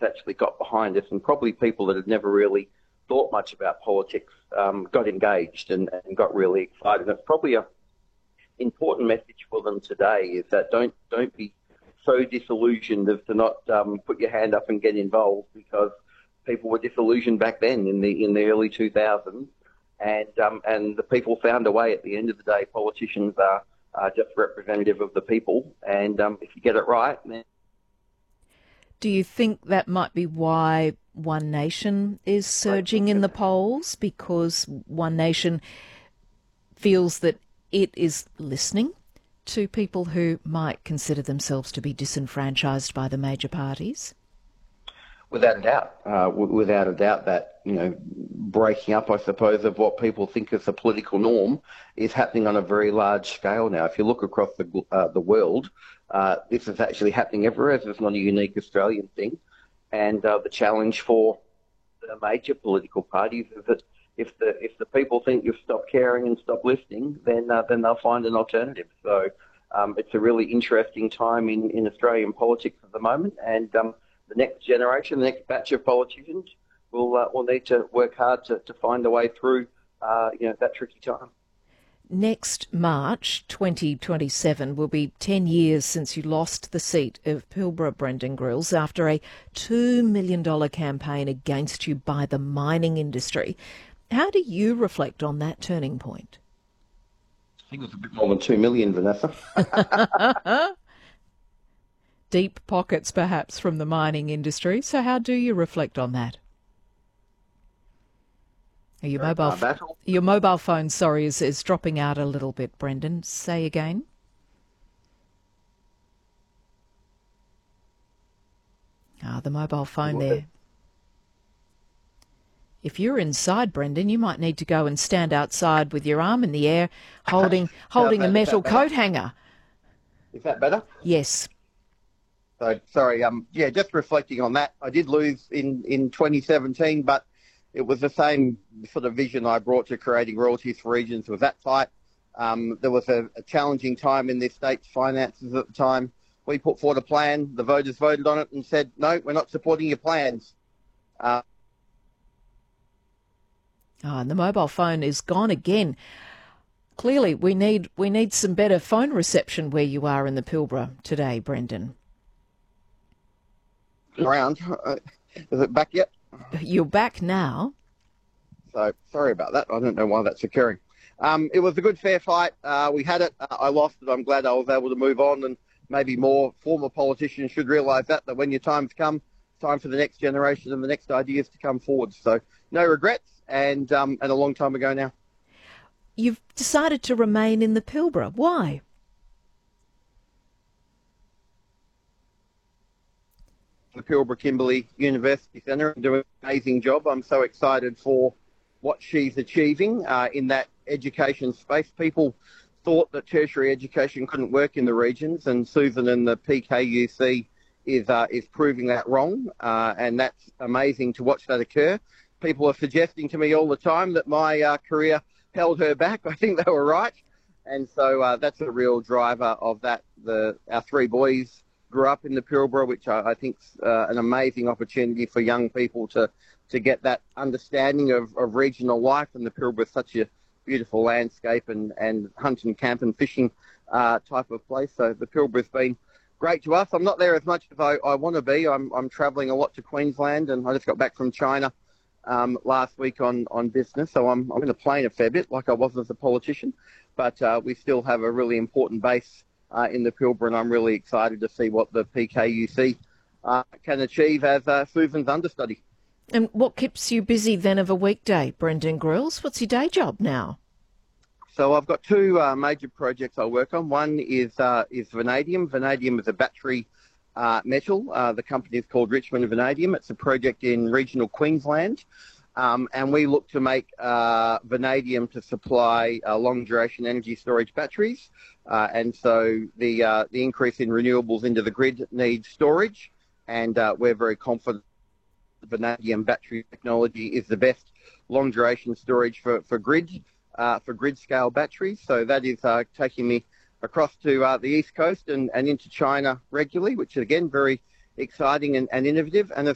that's actually got behind us, and probably people that had never really thought much about politics got engaged and got really excited. And it's probably a important message for them today is that don't be so disillusioned as to not put your hand up and get involved, because people were disillusioned back then in the early 2000s, and the people found a way. At the end of the day, politicians are just representative of the people, and if you get it right, then. Do you think that might be why One Nation is surging in the polls, because One Nation feels that it is listening to people who might consider themselves to be disenfranchised by the major parties? Without a doubt. Without a doubt that, breaking up, I suppose, of what people think is the political norm is happening on a very large scale now. If you look across the world, this is actually happening everywhere. It's not a unique Australian thing. And the challenge for the major political parties is that if the people think you've stopped caring and stopped listening, then they'll find an alternative. So it's a really interesting time in Australian politics at the moment, and the next generation, the next batch of politicians will need to work hard to find a way through that tricky time. Next March 2027 will be 10 years since you lost the seat of Pilbara, Brendan Grills, after a $2 million campaign against you by the mining industry. How do you reflect on that turning point? I think it was a bit more than 2 million, Vanessa. Deep pockets, perhaps, from the mining industry. So how do you reflect on that? Your mobile phone, sorry, is dropping out a little bit, Brendan. Say again. The mobile phone there. If you're inside, Brendan, you might need to go and stand outside with your arm in the air, holding a metal coat hanger. Is that better? Yes. So, sorry, just reflecting on that, I did lose in 2017, but it was the same sort of vision I brought to creating Royalties for Regions was that fight. There was a challenging time in this state's finances at the time. We put forward a plan, the voters voted on it and said, no, we're not supporting your plans. And the mobile phone is gone again. Clearly, we need some better phone reception where you are in the Pilbara today, Brendan. Around. Is it back yet? You're back now. So, sorry about that. I don't know why that's occurring. It was a good, fair fight. We had it. I lost it. I'm glad I was able to move on, and maybe more former politicians should realise that when your time's come, it's time for the next generation and the next ideas to come forward. So, no regrets, and a long time ago now. You've decided to remain in the Pilbara. Why? The Pilbara Kimberley University Centre and doing an amazing job. I'm so excited for what she's achieving in that education space. People thought that tertiary education couldn't work in the regions, and Susan and the PKUC is proving that wrong, and that's amazing to watch that occur. People are suggesting to me all the time that my career held her back. I think they were right, and so that's a real driver of that. Our three boys grew up in the Pilbara, which I think is an amazing opportunity for young people to get that understanding of regional life. And the Pilbara is such a beautiful landscape and hunt and camp and fishing type of place. So the Pilbara has been great to us. I'm not there as much as I want to be. I'm travelling a lot to Queensland, and I just got back from China last week on business. So I'm in a plane a fair bit, like I was as a politician. But we still have a really important base in the Pilbara, and I'm really excited to see what the PKUC can achieve as Susan's understudy. And what keeps you busy then of a weekday, Brendan Grills? What's your day job now? So I've got two major projects I work on. One is vanadium. Vanadium is a battery metal. The company is called Richmond Vanadium. It's a project in regional Queensland. And we look to make vanadium to supply long-duration energy storage batteries. And so the increase in renewables into the grid needs storage. And we're very confident vanadium battery technology is the best long-duration storage for grid-scale batteries. So that is taking me across to the East Coast and into China regularly, which is, again, very exciting and innovative. And as